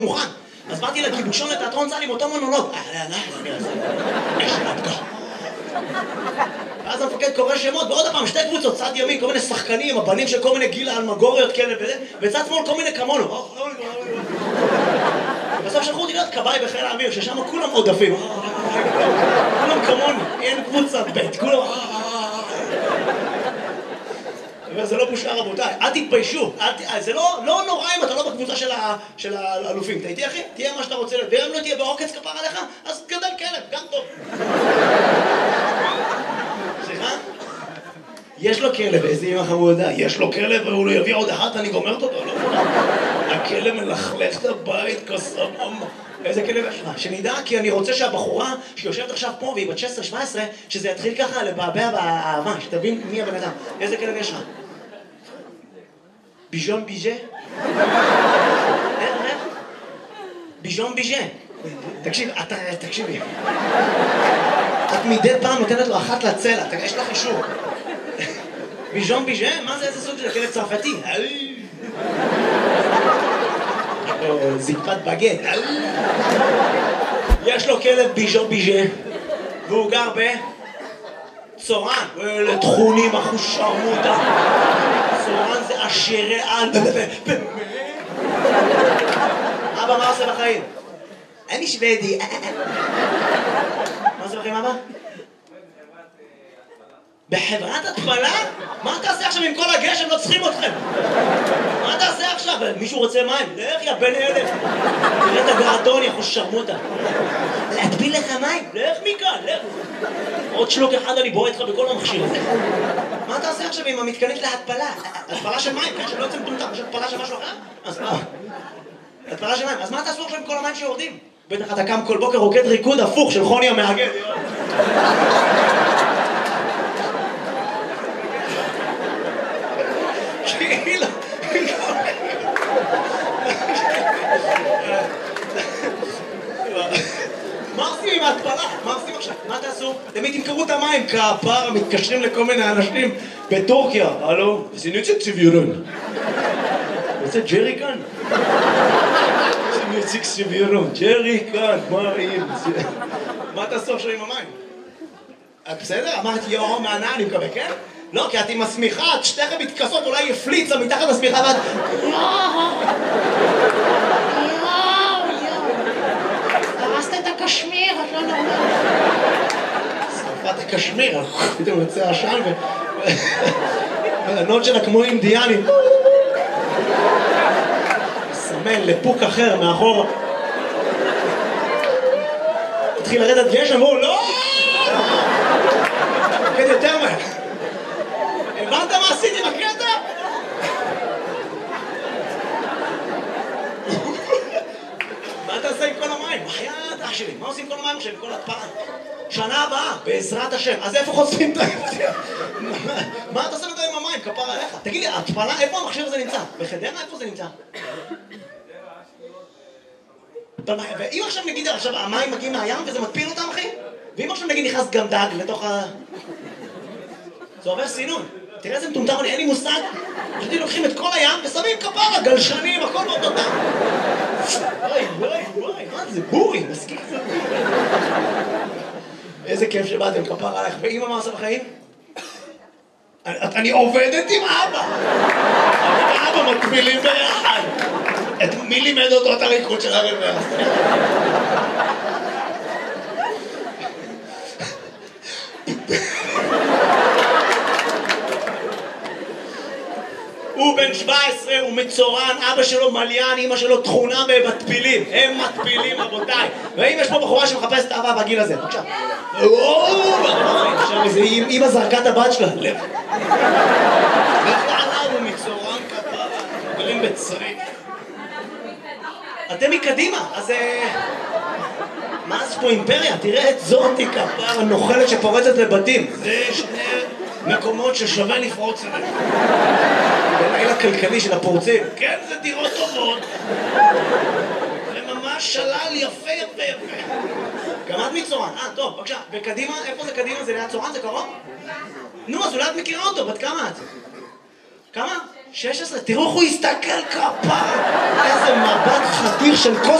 מוכן. אז באתי לגיבושון לתיאטרון צה"ל עם אותו מונולוג. יש נפקה. ואז המפקד קורא שמות, ועוד הפעם, שתי קבוצות, צד ימין, כל מיני שחקנים, הבנים של כל מיני גילה אלמגוריות כאלה וזה, וצד שמאל כל מיני כמונו. בסוף שלחו אותי להיות כבאי בחיל האוויר, ששם כולם עודפים. כולם כמונו, אין קבוצה בית, כולם... וזה לא בושה רבותיי, אל תתביישו, זה לא נורא אם אתה לא בקבוצה של האלופים. אתה איתי אחי? תהיה מה שאתה רוצה להיות, ואם לא תהיה בעוקץ כפר עליך, אז גדל כלב, גם טוב. סליחה? יש לו כלב, איזה אמא חמודה, יש לו כלב והוא לא יביא עוד אחת, אני גומרת אותו, לא? הכלב מלכלך את הבית כסבבה. איזה כלב יש לך? שנדע, כי אני רוצה שהבחורה שיושבת עכשיו פה והיא בת 16-17, שזה יתחיל ככה לבעבע באהבה, שתבין מי הבן אדם. איזה כלב יש לך? ביז'ון ביז'ה? איך? ביז'ון ביז'ה. תקשיבי. את מדי פעם נותנת לו אחת לצלע, יש לך אישור. ביז'ון ביז'ה? מה זה איזה סוג של כלב צרפתי? זקפת בגט. יש לו כלב ביז'ון ביז'ה והוא גר בצורן. לתכונים אחוש שרמוטה. צורן זה עשירי על. אבא, מה עושה בחיים? אני שוודי. מה עושה בחיים אבא? בחברת התפלה? מה אתה עושה עכשיו עם כל הגשם? לא צריכים אתכם. מה אתה עושה עכשיו? מישהו רוצה מים? לך יא בן אלף. תראה את הגרדון, יא חוש שרמוטה. להטביל לך מים? לך מכאן, לך. עוד שלוק אחד אני בועט לך בכל המכשיר הזה. מה אתה עושה עכשיו עם המתקנית להתפלה? התפלה של מים, כן? שלא יוצא מטומטם, יש התפלה של משהו אחר? אז מה? התפלה של מים. אז מה תעשו עכשיו עם כל המים שיורדים? בטח אתה קם כל בוקר רוקד ריקוד הפוך של חוני המאגד. מה עושים עם ההתפלה? מה עושים עכשיו? מה תעשו? תמיד תמכרו את המים, כפר, מתקשרים לכל מיני אנשים בטורקיה. הלו? זה נצא צביורון. רוצה ג'רי כאן? זה נצא צביורון. ג'רי כאן, מה אם? מה תעשו עכשיו עם המים? את בסדר? אמרתי יאו מהנאה, אני מקווה, כן? לא, כי את עם השמיכה, את שתיכם מתכסות, אולי יפליצה מתחת לשמיכה ואת... הרסת את הקשמיר, את לא נורמלית. שרפת הקשמיר, פתאום יוצא עשן ו... הנוד שלה כמו אינדיאנים. מסמן לפוק אחר מאחור. התחיל לרדת גשם, והוא לא! כן, יותר מהר. הבנת מה עשיתי בקטע? מה אתה עושה עם כל המים? בחייאת אח שלי, מה עושים עם כל המים עכשיו? עם כל התפלה? שנה הבאה, בעזרת השם. אז איפה חושפים את המים? מה אתה עושה עם המים? כפר עליך. תגיד לי, התפלה, איפה המכשיר הזה נמצא? בחדרה? איפה זה נמצא? ואם עכשיו נגיד, עכשיו המים מגיעים מהים וזה מטפיל אותם, אחי? ואם עכשיו נגיד נכנס גם דג לתוך ה... זה עובר סינון. תראה איזה מטומטם, אין לי מושג. פשוט לוקחים את כל הים ושמים כפרה, גלשנים, הכל באותו דם. וואי, מה זה? בורי, מסכים. איזה כיף שבאתם, כפרה עליך. ואמא מה עושה בחיים? אני עובדת עם אבא. אבא מקבילים ביחד. מי לימד אותו את הריקוד של הרבע? הוא בן 17, הוא מצורן, אבא שלו מליין, אמא שלו תכונה במטפילים. הם מטפילים, רבותיי. ואם יש פה בחורה שמחפשת אהבה בגיל הזה, בבקשה. עכשיו איזה אמא זרקה את הבת שלה. לב. הוא מצורן כפרה, גרים בצריק. אתם מקדימה, אז... מה זה פה אימפריה? תראה את זאתי כפרה הנוכלת שפורצת לבתים. זה שני מקומות ששווה לפרוץ אליהם. בליל הכלכלי של הפורצים. כן, זה דירות טובות. זה ממש שלל יפה. גם את מצורן. טוב, בבקשה. וקדימה, איפה זה קדימה? זה ליד צורן? זה קרוב? נו, אז אולי את מכירה אותו. בת כמה את? כמה? 16, תראו איך הוא הסתכל כפה. איזה מבט חתיר של כוס